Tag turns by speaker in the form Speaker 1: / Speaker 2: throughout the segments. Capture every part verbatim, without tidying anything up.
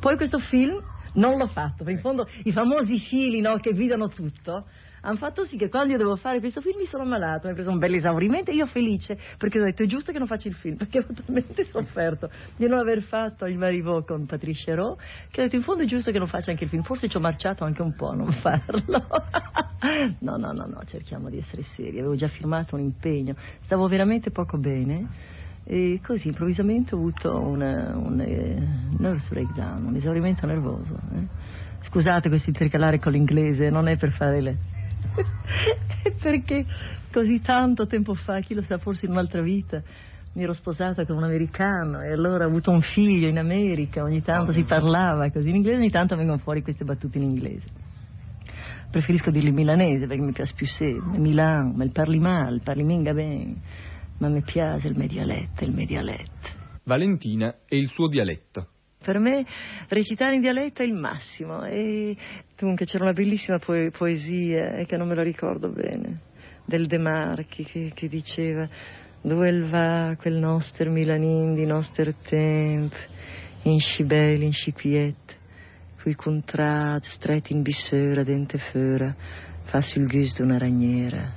Speaker 1: Poi questo film non l'ho fatto, perché in fondo i famosi fili, no, che guidano tutto hanno fatto sì che quando io devo fare questo film mi sono ammalato, mi ho preso un bel esaurimento e io felice, perché ho detto è giusto che non faccia il film, perché ho talmente sofferto di non aver fatto il Marivaux con Patricia Rowe, che ho detto in fondo è giusto che non faccia anche il film, forse ci ho marciato anche un po' a non farlo. no no no no cerchiamo di essere seri, avevo già firmato un impegno, stavo veramente poco bene e così improvvisamente ho avuto una, un eh, nervous breakdown, un esaurimento nervoso, eh. Scusate questo intercalare con l'inglese, non è per fare le perché così tanto tempo fa, chi lo sa, forse in un'altra vita mi ero sposata con un americano e allora ho avuto un figlio in America, ogni tanto si parlava così in inglese, ogni tanto vengono fuori queste battute in inglese. Preferisco dirle in milanese perché mi piace più sempre, Milan, ma il parli male, parli minga bene, ma mi piace il mio dialetto, il mio dialetto.
Speaker 2: Valentina e il suo dialetto.
Speaker 1: Per me recitare in dialetto è il massimo e comunque c'era una bellissima poe- poesia eh, che non me la ricordo bene, del De Marchi che, che diceva dove va quel nostro Milanin di nostro tempo in scibel, in scipiet cui contrat stretti in bissera dente fera fa sul gus d'una ragnera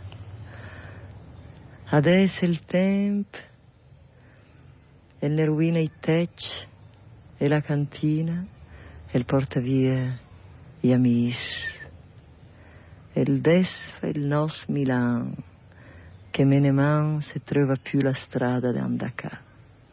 Speaker 1: adesso il tempo e le ruine i tech e la cantina e il portavia gli amici e il des fa il nos Milan che me ne man se trova più la strada da andare a casa.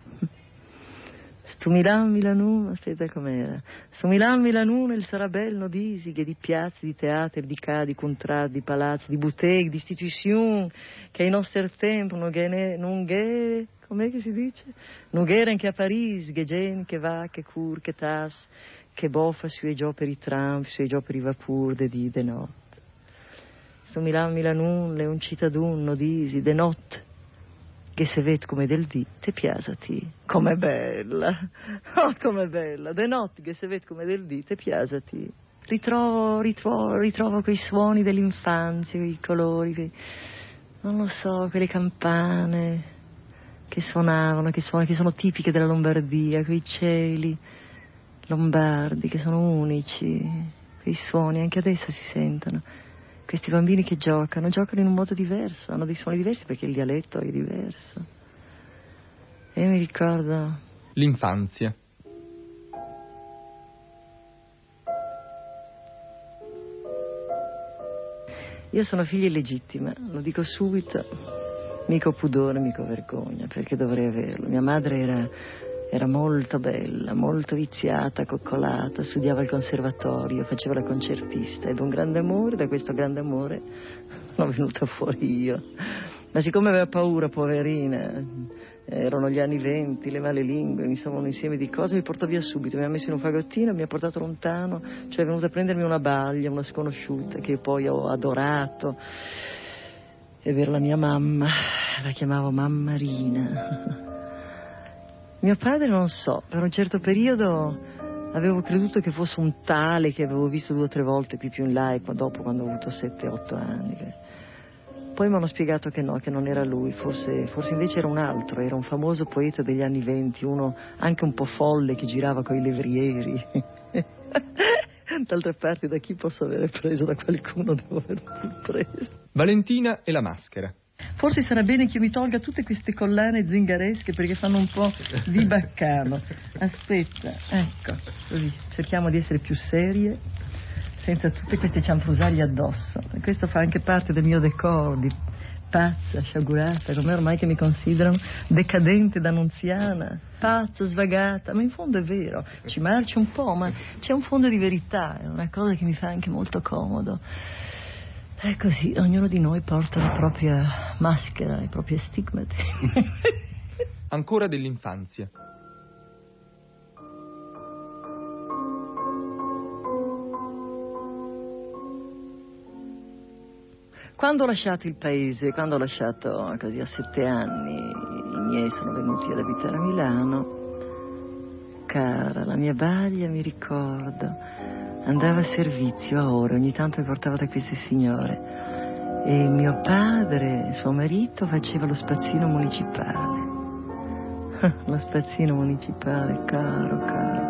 Speaker 1: Sto Milan Milanun, aspetta com'era, sto Milan Milanun il sarà bello disi che di piazze, di teatri, di cadi, di contratti, di palazzi, di boutique, di istituzioni che ai nostri tempi non è, non è, com'è che si dice? Non erano che a Parigi, che gente che va, che cur, che tas, che boffa sui giochi per i tram, sui giochi per i vapur, de di, de notte. Sto Milan Milanun è un cittadino, no disi, de notte. Che se vede come del dì, te piasati. Com'è bella, oh com'è bella, de notte che se vede come del dì, te piasati. Ritrovo, ritrovo, ritrovo quei suoni dell'infanzia, quei colori, quei, non lo so, quelle campane che suonavano, che suonano, che sono tipiche della Lombardia, quei cieli lombardi che sono unici, quei suoni anche adesso si sentono. Questi bambini che giocano, giocano in un modo diverso, hanno dei suoni diversi perché il dialetto è diverso. E io mi ricordo...
Speaker 2: L'infanzia.
Speaker 1: Io sono figlia illegittima, lo dico subito, mica pudore, mica vergogna, perché dovrei averlo. Mia madre era, era molto bella, molto viziata, coccolata, studiava al conservatorio, faceva la concertista, ebbe un grande amore, da questo grande amore sono venuta fuori io. Ma siccome aveva paura, poverina, erano gli anni venti, le male lingue, insomma un insieme di cose, mi portò via subito, mi ha messo in un fagottino, mi ha portato lontano, cioè è venuta a prendermi una baglia, una sconosciuta che poi ho adorato. E ver la mia mamma, la chiamavo Mammarina. Mio padre non so, per un certo periodo avevo creduto che fosse un tale che avevo visto due o tre volte più più in là e dopo quando ho avuto sette otto anni. Poi mi hanno spiegato che no, che non era lui, forse, forse invece era un altro, era un famoso poeta degli anni venti, uno anche un po' folle che girava coi levrieri. D'altra parte da chi posso avere preso, da qualcuno devo aver preso.
Speaker 2: Valentina e la maschera.
Speaker 1: Forse sarà bene che io mi tolga tutte queste collane zingaresche perché fanno un po' di baccano. Aspetta, ecco, così cerchiamo di essere più serie, senza tutte queste cianfrusaglie addosso. E questo fa anche parte del mio decor di pazza, sciagurata, come ormai che mi considerano decadente d'annunziana, pazzo, svagata, ma in fondo è vero, ci marcio un po', ma c'è un fondo di verità, è una cosa che mi fa anche molto comodo. È così, ognuno di noi porta la propria maschera, i propri stigmati.
Speaker 2: Ancora dell'infanzia.
Speaker 1: Quando ho lasciato il paese, quando ho lasciato così a sette anni, i miei sono venuti ad abitare a Milano, cara, la mia baglia, mi ricordo, andava a servizio a ore, ogni tanto mi portava da queste signore. E mio padre, suo marito, faceva lo spazzino municipale. Lo spazzino municipale, caro, caro.